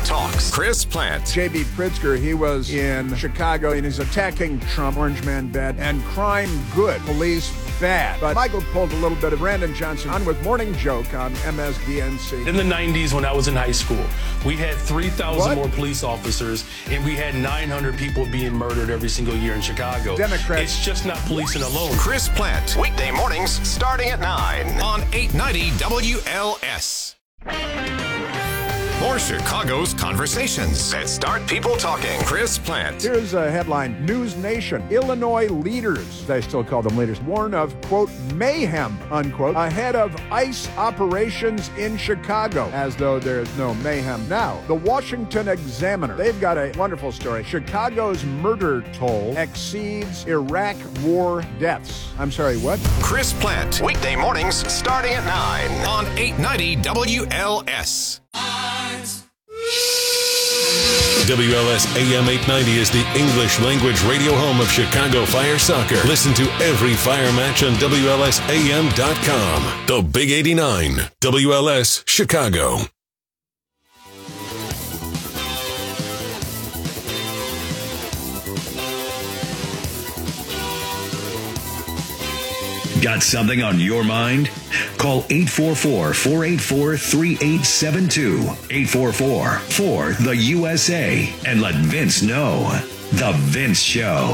talks. Chris Plante. J.B. Pritzker, he was in Chicago, and he's attacking Trump. Orange man bad, and crime good. Police bad. But Michael pulled a little bit of Brandon Johnson on with Morning Joke on MSDNC. In the 90s, when I was in high school, we had 3,000 more police officers, and we had 900 people being murdered every single year in Chicago. Democrats. It's just not policing alone. Chris Plante. Weekday mornings starting at 9 on 890 WLS. More Chicago's conversations that start people talking. Chris Plante. Here's a headline. News Nation. Illinois leaders, they still call them leaders, warn of, quote, mayhem, unquote, ahead of ICE operations in Chicago, as though there's no mayhem now. The Washington Examiner, they've got a wonderful story. Chicago's murder toll exceeds Iraq war deaths. I'm sorry, what? Chris Plante. Weekday mornings starting at 9 on 890 WLS. WLS AM 890 is the English language radio home of Chicago Fire Soccer. Listen to every Fire match on WLSAM.com. The Big 89, WLS Chicago. Got something on your mind? Call 844-484-3872. 844-4-THE-USA. And let Vince know. The Vince Show.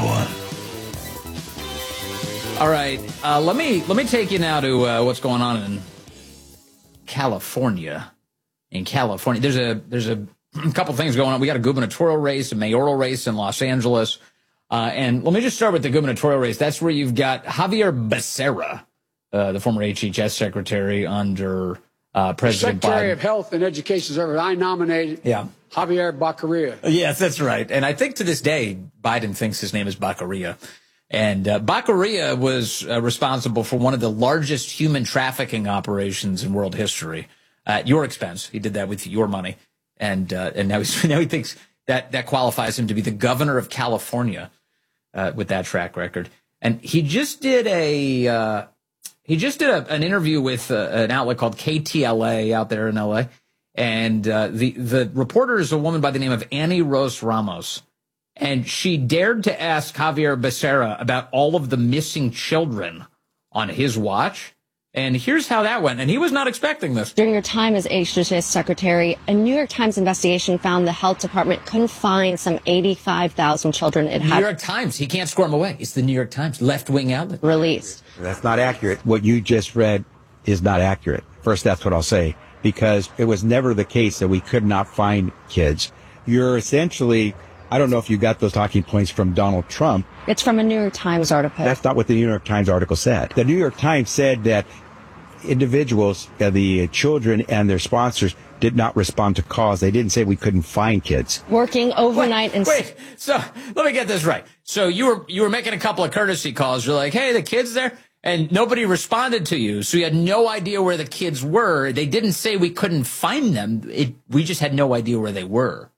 All right. Let me take you now to what's going on in California. In California, there's a couple things going on. We got a gubernatorial race, a mayoral race in Los Angeles. And let me just start with the gubernatorial race. That's where you've got Javier Becerra, the former HHS secretary under President Secretary Biden. of Health and Education Service. I nominated Javier Baccaria. Yes, that's right. And I think to this day, Biden thinks his name is Baccaria. And Baccaria was responsible for one of the largest human trafficking operations in world history at your expense. He did that with your money. And now he thinks that qualifies him to be the governor of California with that track record. And he just did an interview with an outlet called KTLA out there in LA. And the reporter is a woman by the name of Annie Rose Ramos. And she dared to ask Javier Becerra about all of the missing children on his watch. And here's how that went. And he was not expecting this. During your time as HHS secretary, a New York Times investigation found the health department couldn't find some 85,000 children it had. New York Times. He can't squirm away. It's the New York Times, left-wing outlet. Released. That's not accurate. What you just read is not accurate. First, that's what I'll say, because it was never the case that we could not find kids. You're essentially, I don't know if you got those talking points from Donald Trump. It's from a New York Times article. That's not what the New York Times article said. The New York Times said that individuals, the children and their sponsors, did not respond to calls. They didn't say we couldn't find kids. Working overnight Wait, so let me get this right. So you were making a couple of courtesy calls. You're like, hey, the kid's there? And nobody responded to you. So you had no idea where the kids were. They didn't say we couldn't find them. We just had no idea where they were.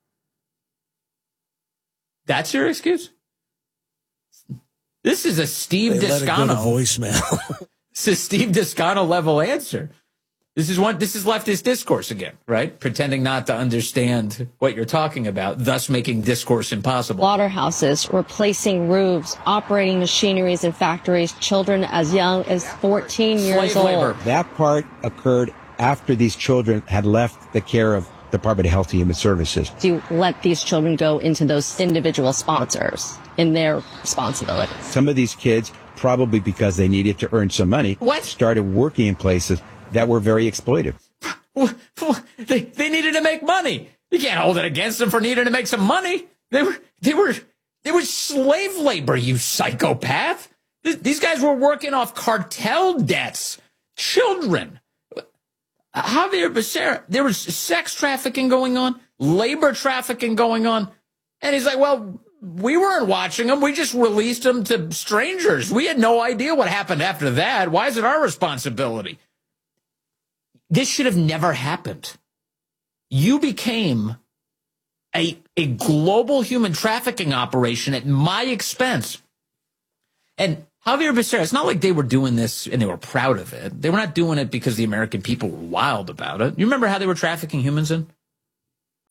That's your excuse? This is a Steve Descano voicemail. It's a Steve Descano level answer. This is leftist discourse again, right? Pretending not to understand what you're talking about, thus making discourse impossible. Slaughterhouses, replacing roofs, operating machineries in factories, children as young as 14 years Slave labor. old. That part occurred after these children had left the care of Department of Health and Human Services. To let these children go into those individual sponsors in their responsibility. Some of these kids, probably because they needed to earn some money, started working in places that were very exploitive. They needed to make money. You can't hold it against them for needing to make some money. They were slave labor, you psychopath. These guys were working off cartel debts. Children. Javier Becerra, there was sex trafficking going on, labor trafficking going on. And he's like, well, we weren't watching them. We just released them to strangers. We had no idea what happened after that. Why is it our responsibility? This should have never happened. You became a global human trafficking operation at my expense. And Javier Becerra, it's not like they were doing this and they were proud of it. They were not doing it because the American people were wild about it. You remember how they were trafficking humans in?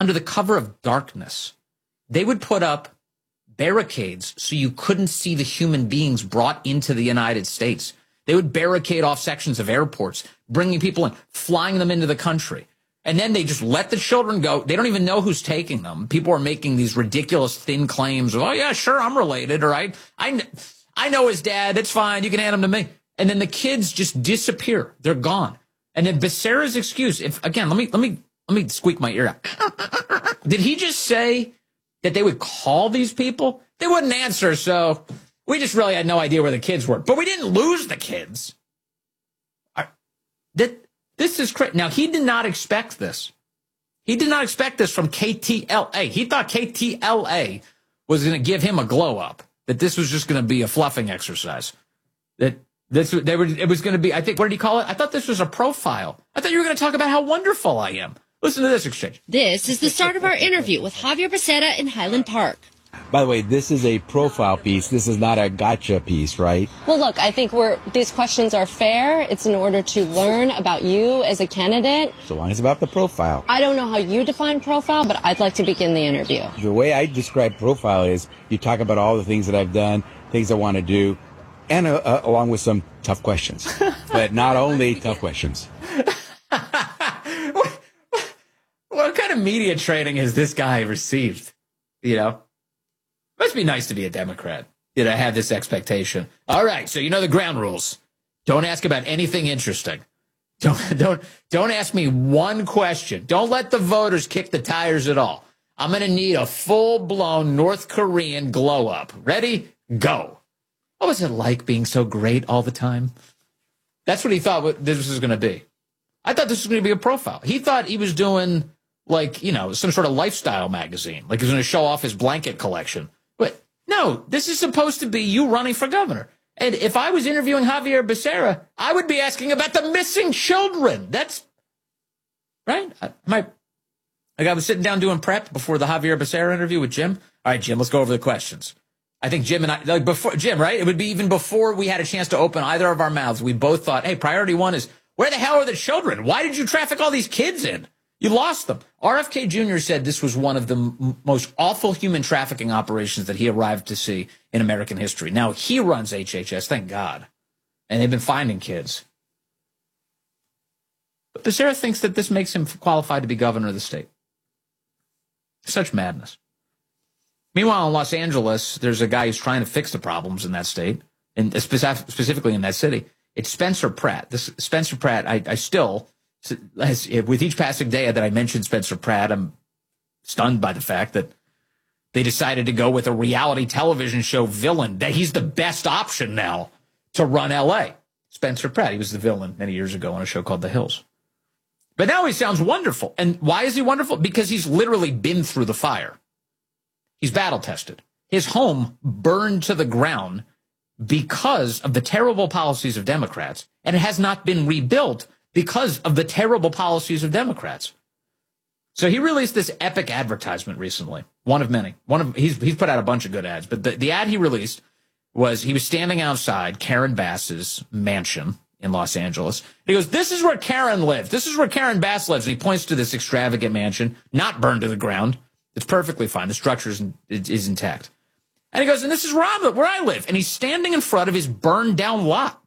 under the cover of darkness, they would put up barricades so you couldn't see the human beings brought into the United States. They would barricade off sections of airports, bringing people in, flying them into the country. And then they just let the children go. They don't even know who's taking them. People are making these ridiculous thin claims of, oh, yeah, sure, I'm related, or I know his dad. It's fine. You can hand him to me. And then the kids just disappear. They're gone. And then Becerra's excuse, again, let me squeak my ear out. Did he just say that they would call these people? They wouldn't answer, so we just really had no idea where the kids were. But we didn't lose the kids. This is crazy. Now, he did not expect this. He did not expect this from KTLA. He thought KTLA was going to give him a glow up, that this was just going to be a fluffing exercise. It was going to be, I think, what did he call it? I thought this was a profile. I thought you were going to talk about how wonderful I am. Listen to this exchange. This is the start of our interview with Javier Becerra in Highland Park. By the way, this is a profile piece. This is not a gotcha piece, right? Well, look, I think these questions are fair. It's in order to learn about you as a candidate. So long as it's about the profile. I don't know how you define profile, but I'd like to begin the interview. The way I describe profile is you talk about all the things that I've done, things I want to do, and along with some tough questions. But not only tough questions. What kind of media training has this guy received? You know? Must be nice to be a Democrat. Did I have this expectation? All right, so you know the ground rules. Don't ask about anything interesting. Don't ask me one question. Don't let the voters kick the tires at all. I'm going to need a full-blown North Korean glow-up. Ready? Go. What was it like being so great all the time? That's what he thought this was going to be. I thought this was going to be a profile. He thought he was doing, like, you know, some sort of lifestyle magazine. Like he was going to show off his blanket collection. But no, this is supposed to be you running for governor. And if I was interviewing Javier Becerra, I would be asking about the missing children. That's right. I was sitting down doing prep before the Javier Becerra interview with Jim. All right, Jim, let's go over the questions. I think Jim and I, like before Jim, right? It would be even before we had a chance to open either of our mouths. We both thought, hey, priority one is, where the hell are the children? Why did you traffic all these kids in? You lost them. RFK Jr. said this was one of the most awful human trafficking operations that he arrived to see in American history. Now, he runs HHS, thank God. And they've been finding kids. But Becerra thinks that this makes him qualified to be governor of the state. Such madness. Meanwhile, in Los Angeles, there's a guy who's trying to fix the problems in that state, and specifically in that city. It's Spencer Pratt. Spencer Pratt, I still... with each passing day that I mentioned Spencer Pratt, I'm stunned by the fact that they decided to go with a reality television show villain, that he's the best option now to run L.A. Spencer Pratt, he was the villain many years ago on a show called The Hills. But now he sounds wonderful. And why is he wonderful? Because he's literally been through the fire. He's battle-tested. His home burned to the ground because of the terrible policies of Democrats, and it has not been rebuilt because of the terrible policies of Democrats. So he released this epic advertisement recently, one of many. He's put out a bunch of good ads, but the ad he released was he was standing outside Karen Bass's mansion in Los Angeles. He goes, this is where Karen lives. This is where Karen Bass lives. And he points to this extravagant mansion, not burned to the ground. It's perfectly fine. The structure is intact. And he goes, and this is where I live. And he's standing in front of his burned down lot.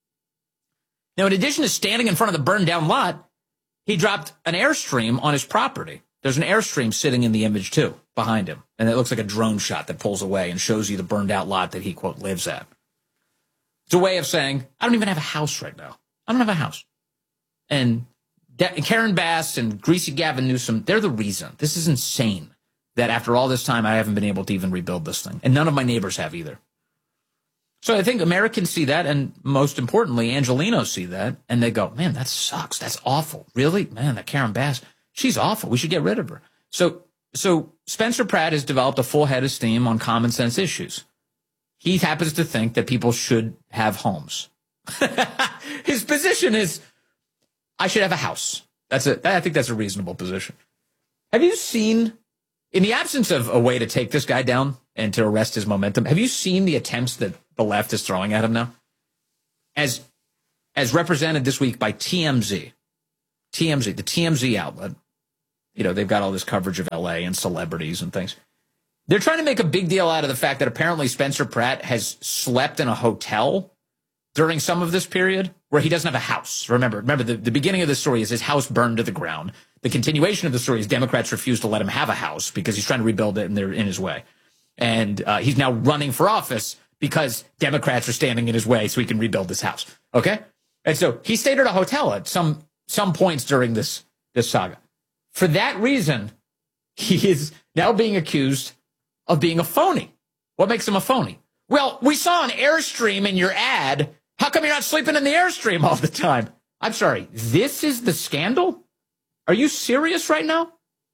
Now, in addition to standing in front of the burned down lot, he dropped an Airstream on his property. There's an Airstream sitting in the image, too, behind him. And it looks like a drone shot that pulls away and shows you the burned out lot that he, quote, lives at. It's a way of saying, I don't even have a house right now. I don't have a house. And Karen Bass and Greasy Gavin Newsom, they're the reason. This is insane that after all this time, I haven't been able to even rebuild this thing. And none of my neighbors have either. So I think Americans see that, and most importantly, Angelenos see that, and they go, man, that sucks. That's awful. Really? Man, that Karen Bass, she's awful. We should get rid of her. So Spencer Pratt has developed a full head of steam on common sense issues. He happens to think that people should have homes. His position is, I should have a house. I think that's a reasonable position. Have you seen, in the absence of a way to take this guy down and to arrest his momentum, have you seen the attempts that the left is throwing at him now? As represented this week by TMZ, the TMZ outlet, they've got all this coverage of LA and celebrities and things. They're trying to make a big deal out of the fact that apparently Spencer Pratt has slept in a hotel during some of this period where he doesn't have a house. Remember, the beginning of the story is his house burned to the ground. The continuation of the story is Democrats refuse to let him have a house because he's trying to rebuild it and they're in his way. And he's now running for office because Democrats are standing in his way so he can rebuild this house. Okay? And so he stayed at a hotel at some points during this saga. For that reason, he is now being accused of being a phony. What makes him a phony? Well, we saw an Airstream in your ad. How come you're not sleeping in the Airstream all the time? I'm sorry, this is the scandal? Are you serious right now?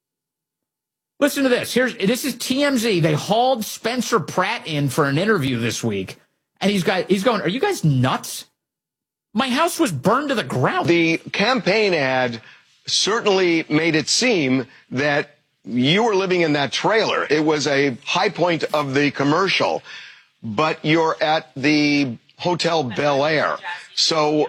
Listen to this. This is TMZ. They hauled Spencer Pratt in for an interview this week, and he's going, are you guys nuts? My house was burned to the ground. The campaign ad certainly made it seem that you were living in that trailer. It was a high point of the commercial, but you're at the Hotel Bel Air. So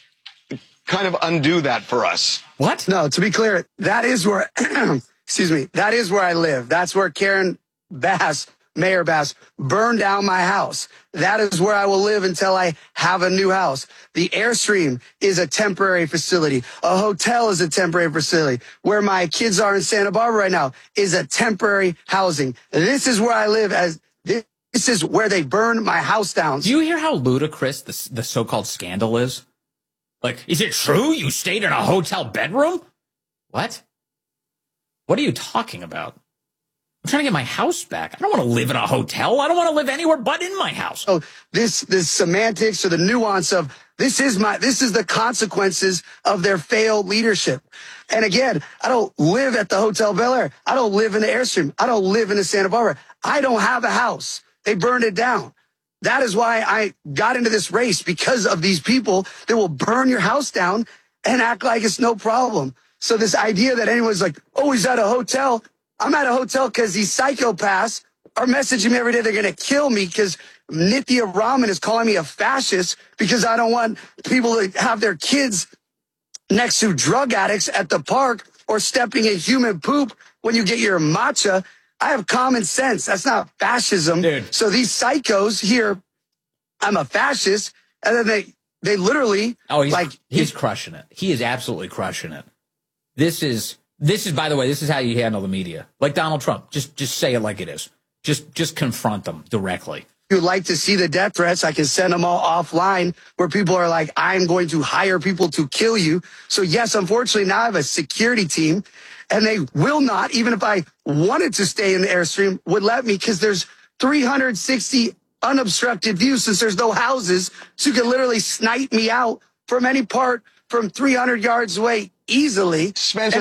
kind of undo that for us. What? No, to be clear, that is where, excuse me, that is where I live. That's where Karen Bass, Mayor Bass, burned down my house. That is where I will live until I have a new house. The Airstream is a temporary facility. A hotel is a temporary facility. Where my kids are in Santa Barbara right now is a temporary housing. This is where I live. This is where they burned my house down. Do you hear how ludicrous the so-called scandal is? Like, is it true you stayed in a hotel bedroom? What? What are you talking about? I'm trying to get my house back. I don't want to live in a hotel. I don't want to live anywhere but in my house. Oh, this semantics or the nuance of this is the consequences of their failed leadership. And again, I don't live at the Hotel Bel Air. I don't live in the Airstream. I don't live in the Santa Barbara. I don't have a house. They burned it down. That is why I got into this race, because of these people that will burn your house down and act like it's no problem. So this idea that anyone's like, oh, he's at a hotel. I'm at a hotel because these psychopaths are messaging me every day. They're going to kill me because Nithya Raman is calling me a fascist because I don't want people to have their kids next to drug addicts at the park or stepping in human poop when you get your matcha. I have common sense. That's not fascism. Dude. So these psychos here, I'm a fascist, and then they literally he's crushing it. He is absolutely crushing it. This is, by the way, this is how you handle the media. Like Donald Trump. Just say it like it is. Just confront them directly. If you'd like to see the death threats, I can send them all offline where people are like, I'm going to hire people to kill you. So yes, unfortunately, now I have a security team, and they will not, even if I wanted to stay in the Airstream, would let me, because there's 360 unobstructed views since there's no houses. So you can literally snipe me out from any part from 300 yards away easily. Spencer,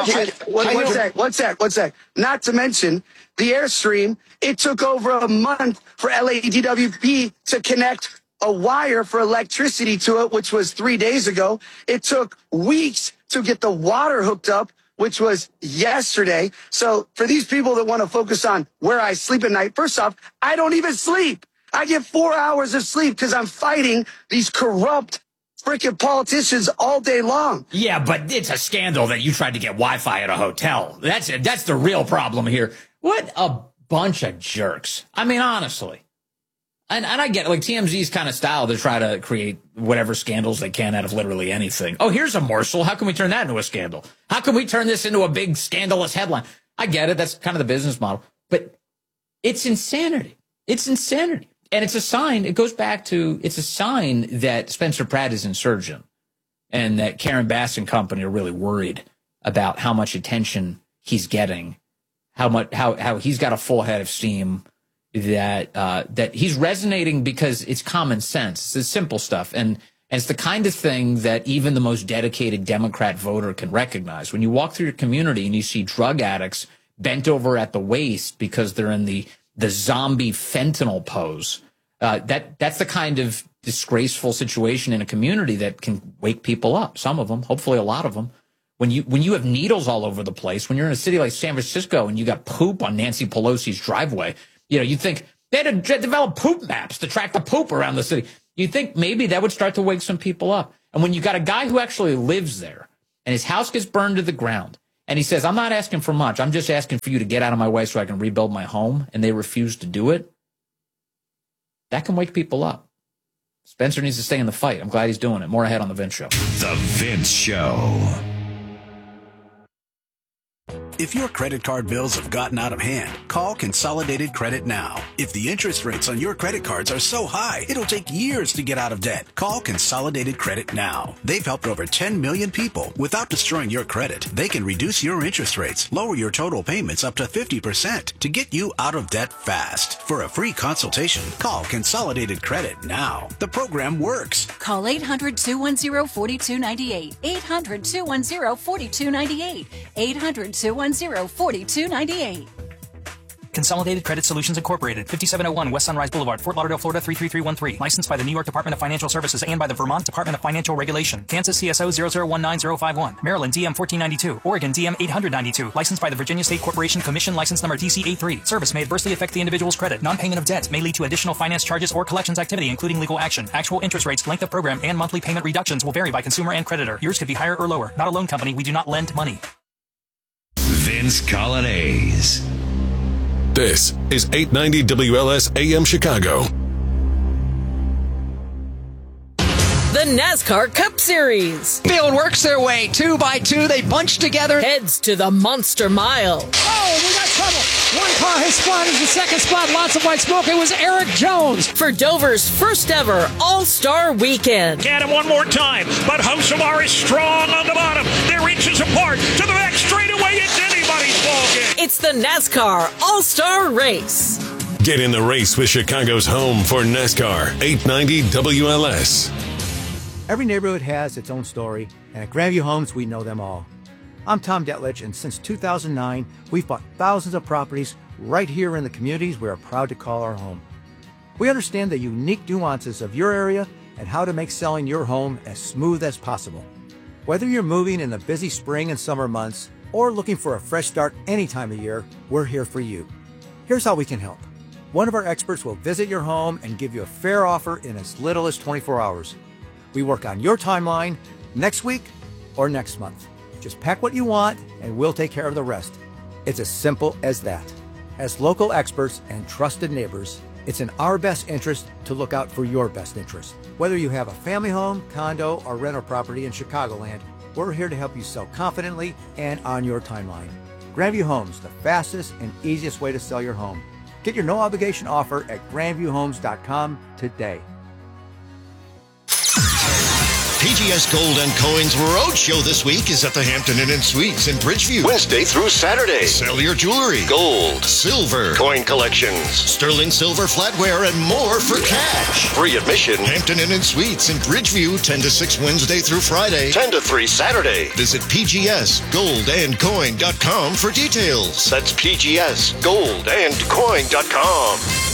one sec. Not to mention the Airstream, it took over a month for LADWP to connect a wire for electricity to it, which was 3 days ago. It took weeks to get the water hooked up, which was yesterday. So for these people that want to focus on where I sleep at night, first off, I don't even sleep. I get 4 hours of sleep because I'm fighting these corrupt freaking politicians all day long. Yeah, but it's a scandal that you tried to get Wi-Fi at a hotel. That's the real problem here. What a bunch of jerks. I mean, honestly. And I get it, like TMZ's kind of style to try to create whatever scandals they can out of literally anything. Oh, here's a morsel. How can we turn that into a scandal? How can we turn this into a big scandalous headline? I get it. That's kind of the business model. But it's insanity. It's insanity. And it's a sign, it goes back to, it's a sign that Spencer Pratt is insurgent and that Karen Bass and company are really worried about how much attention he's getting, how he's got a full head of steam, that he's resonating because it's common sense. It's the simple stuff. And it's the kind of thing that even the most dedicated Democrat voter can recognize. When you walk through your community and you see drug addicts bent over at the waist because they're in the zombie fentanyl pose, that's the kind of disgraceful situation in a community that can wake people up. Some of them, hopefully a lot of them. When you have needles all over the place, when you're in a city like San Francisco and you got poop on Nancy Pelosi's driveway, you think they had to develop poop maps to track the poop around the city. You think maybe that would start to wake some people up. And when you got a guy who actually lives there and his house gets burned to the ground And he says, I'm not asking for much. I'm just asking for you to get out of my way so I can rebuild my home. And they refuse to do it. That can wake people up. Spencer needs to stay in the fight. I'm glad he's doing it. More ahead on The Vince Show. The Vince Show. If your credit card bills have gotten out of hand, call Consolidated Credit now. If the interest rates on your credit cards are so high, it'll take years to get out of debt. Call Consolidated Credit now. They've helped over 10 million people without destroying your credit. They can reduce your interest rates, lower your total payments up to 50% to get you out of debt fast. For a free consultation, call Consolidated Credit now. The program works. Call 800-210-4298. 800-210-4298. 800-210-4298. Consolidated Credit Solutions Incorporated, 5701 West Sunrise Boulevard, Fort Lauderdale, Florida 33313. Licensed by the New York Department of Financial Services and by the Vermont Department of Financial Regulation. Kansas CSO 0019051. Maryland DM 1492. Oregon DM 892. Licensed by the Virginia State Corporation Commission, license number DC83. Service may adversely affect the individual's credit. Non-payment of debt may lead to additional finance charges or collections activity, including legal action. Actual interest rates, length of program, and monthly payment reductions will vary by consumer and creditor. Yours could be higher or lower. Not a loan company. We do not lend money. Vince Colonnese. This is 890 WLS AM Chicago. The NASCAR Cup Series. Field works their way 2 by 2. They bunch together. Heads to the Monster Mile. Oh, we got trouble. One car has spotted the second spot. Lots of white smoke. It was Eric Jones. For Dover's first ever All-Star Weekend. Get him one more time. But Hocevar is strong on the bottom. They're inches apart. To the back straightaway. It's anybody's ballgame. It's the NASCAR All-Star Race. Get in the race with Chicago's home for NASCAR, 890 WLS. Every neighborhood has its own story, and at Grandview Homes, we know them all. I'm Tom Detlich, and since 2009, we've bought thousands of properties right here in the communities we are proud to call our home. We understand the unique nuances of your area and how to make selling your home as smooth as possible. Whether you're moving in the busy spring and summer months or looking for a fresh start any time of year, we're here for you. Here's how we can help. One of our experts will visit your home and give you a fair offer in as little as 24 hours. We work on your timeline next week or next month. Just pack what you want and we'll take care of the rest. It's as simple as that. As local experts and trusted neighbors, it's in our best interest to look out for your best interest. Whether you have a family home, condo, or rental property in Chicagoland, we're here to help you sell confidently and on your timeline. Grandview Homes, the fastest and easiest way to sell your home. Get your no-obligation offer at grandviewhomes.com today. PGS Gold & Cohen's Roadshow this week is at the Hampton Inn & Suites in Bridgeview. Wednesday through Saturday. Sell your jewelry, gold, silver, Coin collections, sterling silver flatware, and more for cash. Free admission. Hampton Inn & Suites in Bridgeview, 10 to 6 Wednesday through Friday. 10 to 3 Saturday. Visit pgsgoldandcoin.com for details. That's pgsgoldandcoin.com.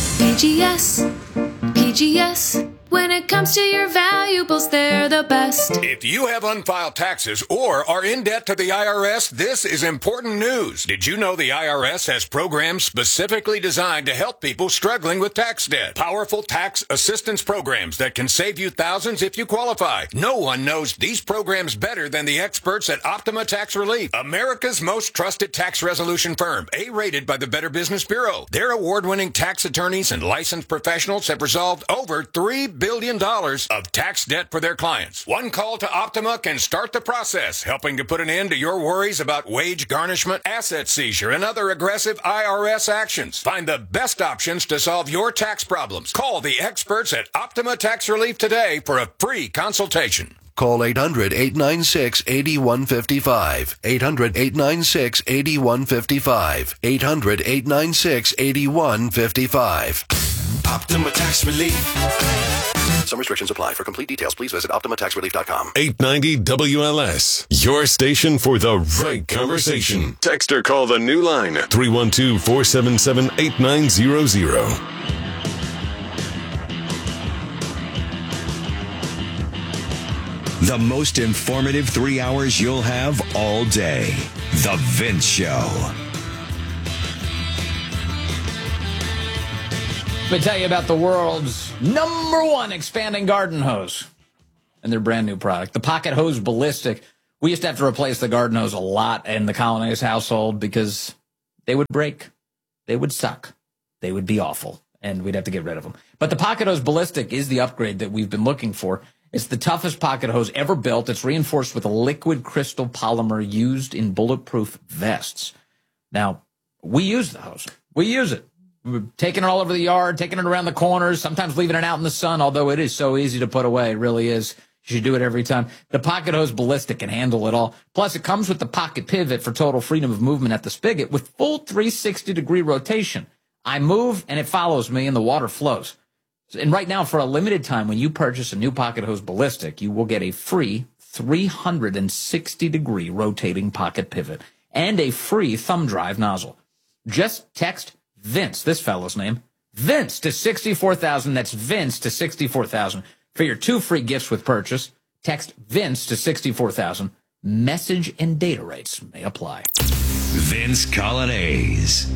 PGS. When it comes to your valuables, they're the best. If you have unfiled taxes or are in debt to the IRS, this is important news. Did you know the IRS has programs specifically designed to help people struggling with tax debt? Powerful tax assistance programs that can save you thousands if you qualify. No one knows these programs better than the experts at Optima Tax Relief, America's most trusted tax resolution firm, A-rated by the Better Business Bureau. Their award-winning tax attorneys and licensed professionals have resolved over $3 billion of tax debt for their clients. One call to Optima can start the process, helping to put an end to your worries about wage garnishment, asset seizure, and other aggressive IRS actions. Find the best options to solve your tax problems. Call the experts at Optima Tax Relief today for a free consultation. Call 800-896-8155. 800-896-8155. 800-896-8155. Optima Tax Relief. Some restrictions apply. For complete details, please visit OptimaTaxRelief.com. 890 WLS, your station for the right conversation. Text or call the new line, 312-477-8900. The most informative 3 hours you'll have all day. The Vince Show. Let me tell you about the world's #1 expanding garden hose and their brand new product, the Pocket Hose Ballistic. We used to have to replace the garden hose a lot in the Colonnese household because they would break, they would suck, they would be awful, and we'd have to get rid of them. But the Pocket Hose Ballistic is the upgrade that we've been looking for. It's the toughest pocket hose ever built. It's reinforced with a liquid crystal polymer used in bulletproof vests. Now, we use the hose. We use it. We're taking it all over the yard, taking it around the corners, sometimes leaving it out in the sun, although it is so easy to put away. It really is. You should do it every time. The Pocket Hose Ballistic can handle it all. Plus, it comes with the pocket pivot for total freedom of movement at the spigot with full 360-degree rotation. I move, and it follows me, and the water flows. And right now, for a limited time, when you purchase a new Pocket Hose Ballistic, you will get a free 360-degree rotating pocket pivot and a free thumb drive nozzle. Just text Vince, this fellow's name, Vince to 64,000. That's Vince to 64,000. For your 2 free gifts with purchase, text Vince to 64,000. Message and data rates may apply. Vince Colonnese.